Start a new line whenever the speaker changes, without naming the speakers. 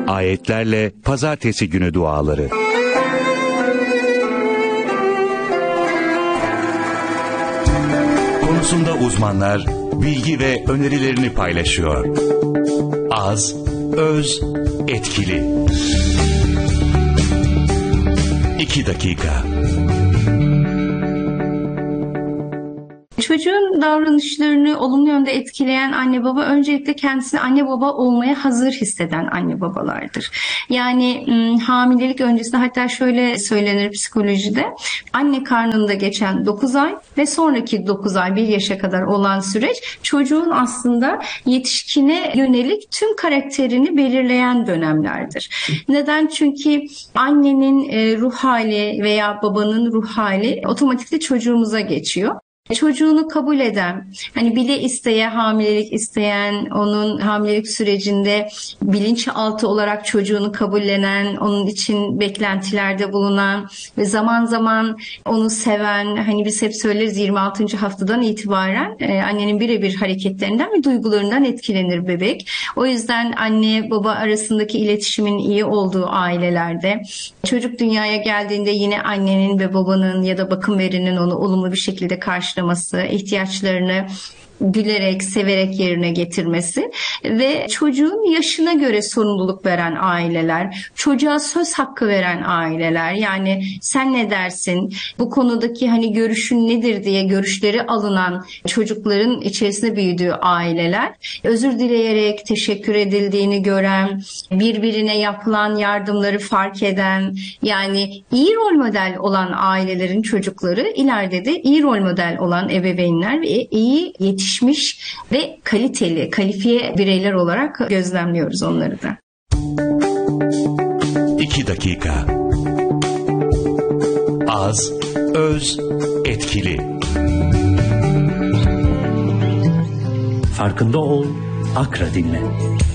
Ayetlerle Pazartesi günü duaları. Konusunda uzmanlar bilgi ve önerilerini paylaşıyor. Az, öz, etkili. 2 dakika.
Çocuğun davranışlarını olumlu yönde etkileyen anne baba öncelikle kendisini anne baba olmaya hazır hisseden anne babalardır. Yani hamilelik öncesinde, hatta şöyle söylenir psikolojide, anne karnında geçen 9 ay ve sonraki 9 ay 1 yaşa kadar olan süreç çocuğun aslında yetişkine yönelik tüm karakterini belirleyen dönemlerdir. Neden? Çünkü annenin ruh hali veya babanın ruh hali otomatikle çocuğumuza geçiyor. Çocuğunu kabul eden, hani bile isteye hamilelik isteyen, onun hamilelik sürecinde bilinçaltı olarak çocuğunu kabullenen, onun için beklentilerde bulunan ve zaman zaman onu seven, hani biz hep söyleriz 26. haftadan itibaren annenin birebir hareketlerinden ve duygularından etkilenir bebek. O yüzden anne baba arasındaki iletişimin iyi olduğu ailelerde, çocuk dünyaya geldiğinde yine annenin ve babanın ya da bakım verinin onu olumlu bir şekilde karşılaması, ihtiyaçlarını gülerek, severek yerine getirmesi ve çocuğun yaşına göre sorumluluk veren aileler, çocuğa söz hakkı veren aileler, yani sen ne dersin, bu konudaki hani görüşün nedir diye görüşleri alınan çocukların içerisinde büyüdüğü aileler, özür dileyerek teşekkür edildiğini gören, birbirine yapılan yardımları fark eden, yani iyi rol model olan ailelerin çocukları ileride de iyi rol model olan ebeveynler ve iyi yetişmiş ve kaliteli, kalifiye bireyler olarak gözlemliyoruz onları da.
2 dakika. Az, öz, etkili.
Farkında ol, Akra dinle.